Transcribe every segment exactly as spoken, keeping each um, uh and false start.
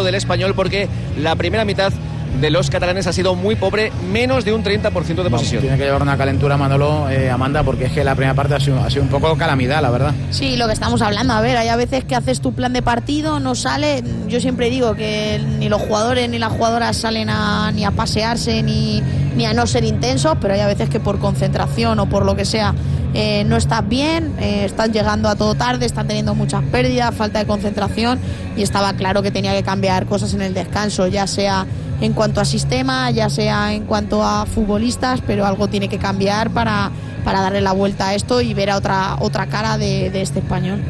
del Español, porque la primera mitad de los catalanes ha sido muy pobre, menos de un treinta por ciento de posesión. Tiene que llevar una calentura, Manolo, eh, Amanda, porque es que la primera parte ha sido, ha sido un poco calamidad, la verdad. Sí, lo que estamos hablando, a ver, hay a veces que haces tu plan de partido, no sale. Yo siempre digo que ni los jugadores ni las jugadoras salen a, ni a pasearse ni, ni a no ser intensos, pero hay a veces que por concentración o por lo que sea eh, no estás bien, eh, están llegando a todo tarde, están teniendo muchas pérdidas, falta de concentración, y estaba claro que tenía que cambiar cosas en el descanso, ya sea en cuanto a sistema, ya sea en cuanto a futbolistas, pero algo tiene que cambiar para, para darle la vuelta a esto y ver a otra, otra cara de, de este Español.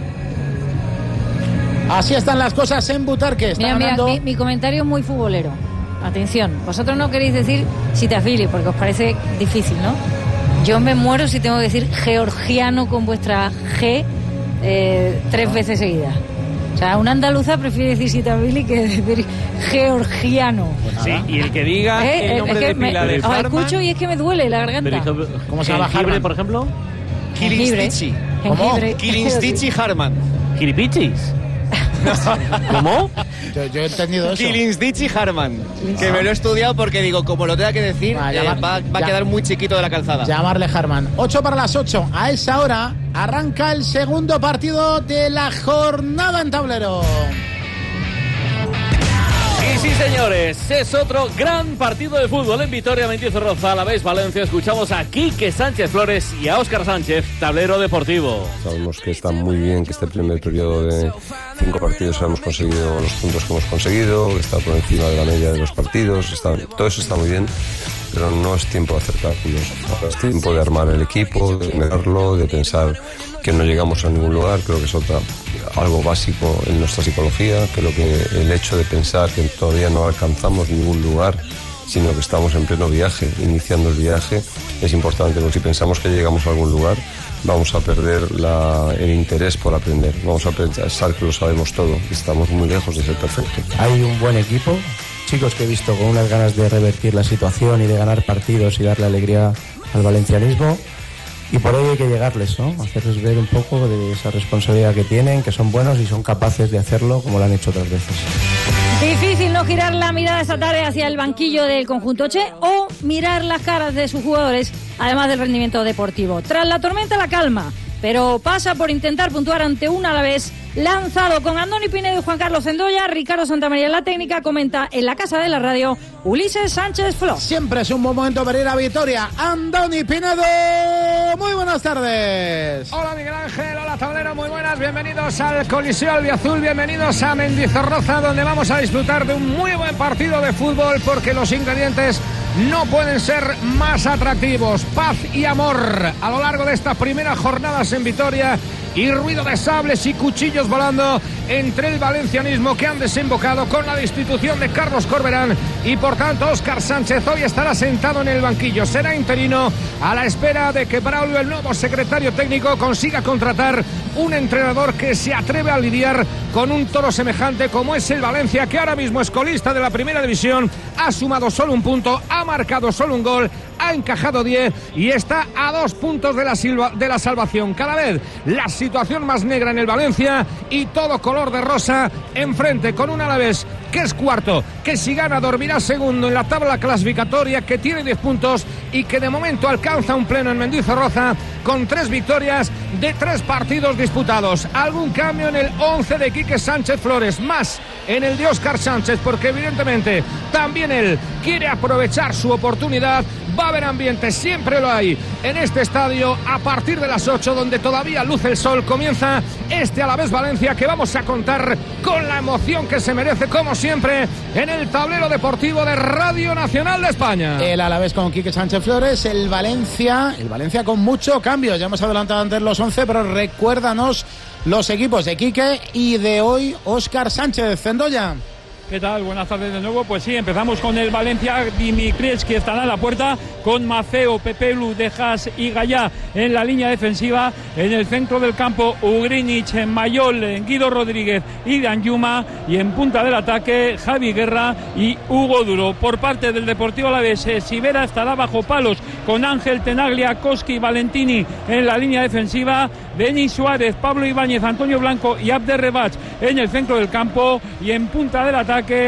Así están las cosas en Butarque. Mira, mira, ganando... mi, mi comentario es muy futbolero. Atención, vosotros no queréis decir si te afili, porque os parece difícil, ¿no? Yo me muero si tengo que decir georgiano con vuestra G eh, tres veces seguidas. O sea, una andaluza prefiere decir Sitavili que decir georgiano. Pues sí, y el que diga ¿Eh? el nombre de pila de Harman... Os escucho y es que me duele la garganta. ¿Cómo se llama Harman, por ejemplo? Kilinstichi. ¿Cómo? Kilinstichi Harman. ¿Kiripichis? ¿Cómo? Yo, yo he entendido eso. Kilinstichi Harman. Que me lo he estudiado porque digo, como lo tenga que decir, ah, llamar, eh, va, va a quedar muy chiquito de la calzada. Llamarle Harman. ocho para las ocho. A esa hora arranca el segundo partido de la jornada en tablero. Y sí, señores, es otro gran partido de fútbol en Vitoria, Mendizorroza, Alavés, Valencia. Escuchamos a Quique Sánchez Flores y a Óscar Sánchez, tablero deportivo. Sabemos que está muy bien, que este primer periodo de cinco partidos hemos conseguido los puntos que hemos conseguido, que está por encima de la media de los partidos, está, todo eso está muy bien, pero no es tiempo de acercarnos. Es tiempo de armar el equipo, de mirarlo, de pensar que no llegamos a ningún lugar. Creo que es otra, algo básico en nuestra psicología. Creo que el hecho de pensar que todavía no alcanzamos ningún lugar, sino que estamos en pleno viaje, iniciando el viaje, es importante, porque si pensamos que llegamos a algún lugar, vamos a perder la, el interés por aprender. Vamos a pensar que lo sabemos todo y estamos muy lejos de ser perfectos. Hay un buen equipo, chicos que he visto con unas ganas de revertir la situación y de ganar partidos y darle alegría al valencianismo. Y por ello hay que llegarles, ¿no? Hacerles ver un poco de esa responsabilidad que tienen, que son buenos y son capaces de hacerlo como lo han hecho otras veces. Difícil no girar la mirada esta tarde hacia el banquillo del conjunto Che o mirar las caras de sus jugadores, además del rendimiento deportivo. Tras la tormenta, la calma, pero pasa por intentar puntuar ante un Alavés lanzado con Andoni Pinedo y Juan Carlos Zendoya. Ricardo Santamaría en la técnica, comenta en la casa de la radio Ulises Sánchez Flo. Siempre es un buen momento para ir a Vitoria. Andoni Pinedo, muy buenas tardes. Hola Miguel Ángel, hola tablero, muy buenas, bienvenidos al Coliseo Albiazul, bienvenidos a Mendizorroza, donde vamos a disfrutar de un muy buen partido de fútbol, porque los ingredientes no pueden ser más atractivos. Paz y amor a lo largo de estas primeras jornadas en Vitoria, y ruido de sables y cuchillos volando entre el valencianismo, que han desembocado con la destitución de Carlos Corberán, y por tanto Óscar Sánchez hoy estará sentado en el banquillo, será interino a la espera de que Braulio, el nuevo secretario técnico, consiga contratar un entrenador que se atreve a lidiar con un toro semejante como es el Valencia, que ahora mismo es colista de la primera división, ha sumado solo un punto, ha marcado solo un gol, ha encajado diez y está a dos puntos de la, silva, de la salvación. Cada vez la situación más negra en el Valencia y todo color de rosa enfrente, con un Alavés que es cuarto, que si gana dormirá segundo en la tabla clasificatoria, que tiene diez puntos y que de momento alcanza un pleno en Mendizorroza con tres victorias de tres partidos disputados. Algún cambio en el once de Quique Sánchez Flores, más en el de Óscar Sánchez, porque evidentemente también él quiere aprovechar su oportunidad. Va a haber ambiente, siempre lo hay en este estadio a partir de las ocho, donde todavía luce el sol. Comienza este Alavés Valencia, que vamos a contar con la emoción que se merece, como siempre, en el tablero deportivo de Radio Nacional de España. El Alavés con Quique Sánchez Flores, el Valencia, el Valencia con mucho cambio. Ya hemos adelantado antes los once, pero recuérdanos los equipos de Quique y de hoy Óscar Sánchez. Zendoya. ¿Qué tal? Buenas tardes de nuevo. Pues sí, empezamos con el Valencia. Dimitrievski estará en la puerta, con Maceo, Pepelu, Dejas y Gallá en la línea defensiva. En el centro del campo, Ugrinic, Mayol, Guido Rodríguez y Danjuma. Y en punta del ataque, Javi Guerra y Hugo Duro. Por parte del Deportivo Alavés, Sivera estará bajo palos, con Ángel Tenaglia, Koski, Valentini en la línea defensiva. Denis Suárez, Pablo Ibáñez, Antonio Blanco y Abder Rebach en el centro del campo. Y en punta del ataque,